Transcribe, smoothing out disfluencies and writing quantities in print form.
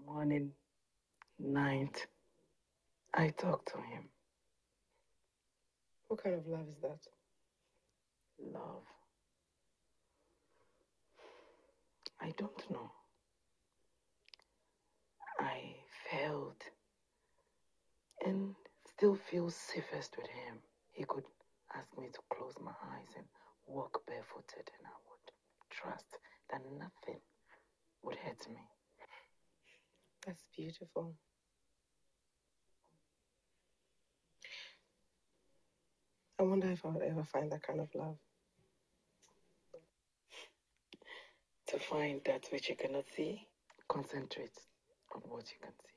morning, night, I talk to him. What kind of love is that? Love. I don't know. I failed and still feel safest with him. He could ask me to close my eyes and walk barefooted, and I would trust that nothing would hurt me. That's beautiful. I wonder if I would ever find that kind of love. To find that which you cannot see, concentrate on what you can see.